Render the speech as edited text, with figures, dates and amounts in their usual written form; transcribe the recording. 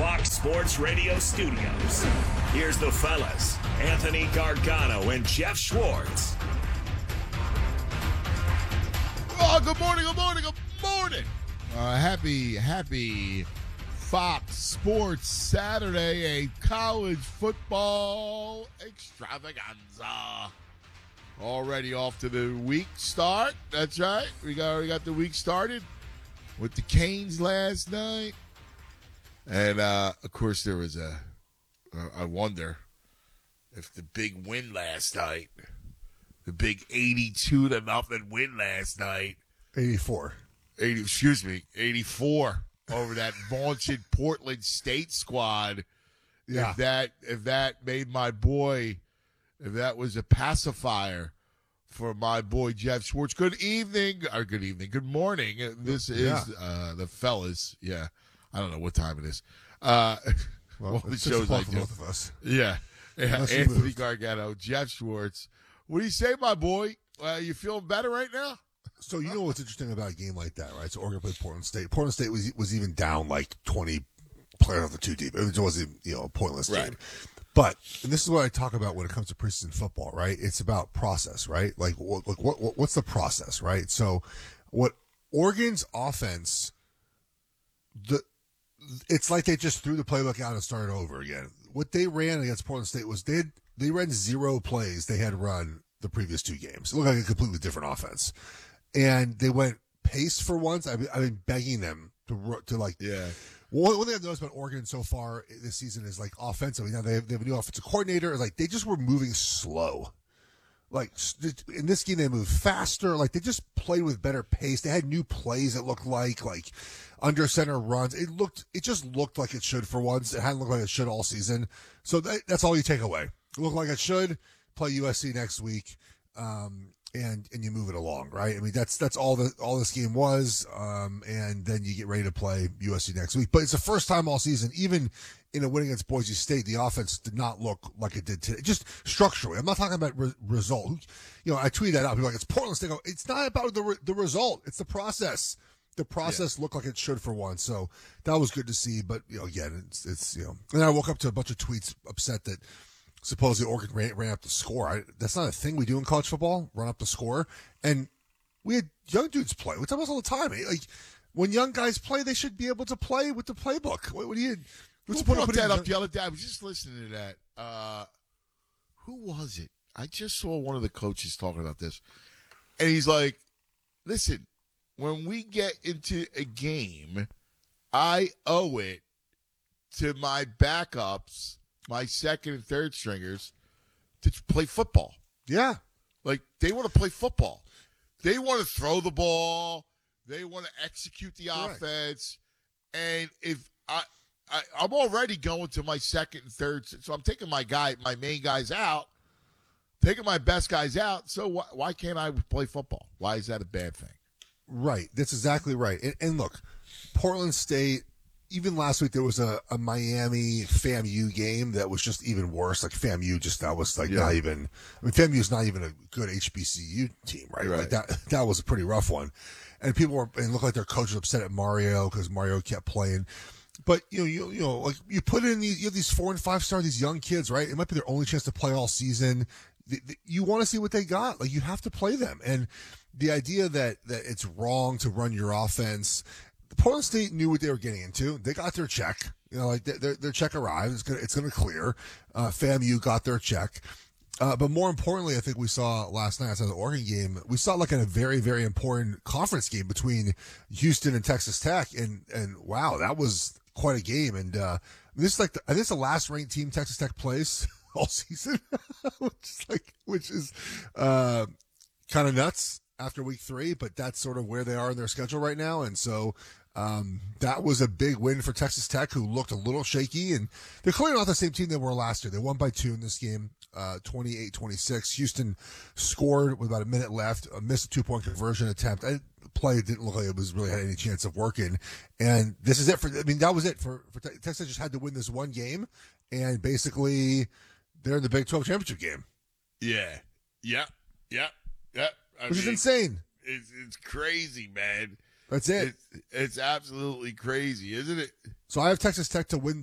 Fox Sports Radio studios. Here's the fellas, Anthony Gargano and Jeff Schwartz. Oh, good morning. Happy Fox Sports Saturday, a college football extravaganza. Already off to the week start. That's right. We already got the week started with the Canes last night. And, of course, there was I wonder if the big win last night, the big 82-0 win last night. 84 over that vaunted Portland State squad. Yeah. If that made my boy, if that was a pacifier for my boy Jeff Schwartz. Good morning. This is the fellas. Yeah. I don't know what time it is. Well, the it's shows I for do. both of us. Yeah. Unless you Anthony moved. Gargano, Jeff Schwartz. What do you say, my boy? You feeling better right now? So you know what's interesting about a game like that, right? So Oregon played Portland State. Portland State was even down like 20 players off the two deep. It wasn't, a pointless game. But, and this is what I talk about when it comes to preseason football, right? It's about process, right? Like, what's the process, right? So, what Oregon's offense, it's like they just threw the playbook out and started over again. What they ran against Portland State was they ran 0 plays they had run the previous 2 games. It looked like a completely different offense. And they went pace for once. I've been begging them to like. Yeah. One thing I've noticed about Oregon so far this season is like offensively. Now they have a new offensive coordinator. It's like they just were moving slow. Like in this game, they moved faster. Like they just played with better pace. They had new plays that looked like under center runs. It just looked like it should for once. It hadn't looked like it should all season. So that's all you take away. It looked like it should. Play USC next week. And you move it along, right? I mean, that's all this game was, and then you get ready to play USC next week. But it's the first time all season, even in a win against Boise State, the offense did not look like it did today. Just structurally, I'm not talking about result. I tweeted that out. People are like, it's Portland State. It's not about the result. It's the process. The process looked like it should for once. So that was good to see. But again, it's And then I woke up to a bunch of tweets upset that supposedly Oregon ran up the score. That's not a thing we do in college football, run up the score. And we had young dudes play. We talk about this all the time. Like, when young guys play, they should be able to play with the playbook. What do you... Who brought that up the other day? I was just listening to that. Who was it? I just saw one of the coaches talking about this. And he's like, listen, when we get into a game, I owe it to my backups, my second and third stringers, to play football. Yeah. Like, they want to play football. They want to throw the ball. They want to execute the offense. And if I'm already going to my second and third, so I'm taking my main guys out, taking my best guys out. So why can't I play football? Why is that a bad thing? Right. That's exactly right. And look, Portland State, even last week there was a Miami FAMU game that was just even worse. Like FAMU that was like not even. I mean, FAMU is not even a good HBCU team, right? Like that was a pretty rough one, and people looked like their coach was upset at Mario because Mario kept playing. But like you put in you have these 4 and 5 star, these young kids, right? It might be their only chance to play all season. You want to see what they got. Like, you have to play them, and the idea that it's wrong to run your offense. Portland State knew what they were getting into. They got their check. Like their check arrived. It's going to clear. FAMU got their check. But more importantly, I think we saw last night outside the Oregon game, we saw like in a very, very important conference game between Houston and Texas Tech. And wow, that was quite a game. And this is like I think it's the last ranked team Texas Tech plays all season, which is kind of nuts after week 3, but that's sort of where they are in their schedule right now. And so that was a big win for Texas Tech, who looked a little shaky, and they're clearly not the same team they were last year. They won by 2 in this game, 28-26. Houston scored with about a minute left, missed a 2-point conversion attempt. Play didn't look like it was really had any chance of working. And this is it that was it for Texas. Just had to win this one game, and basically they're in the Big 12 championship game. Yeah. Which is insane. It's crazy, man. That's it. It's absolutely crazy, isn't it? So I have Texas Tech to win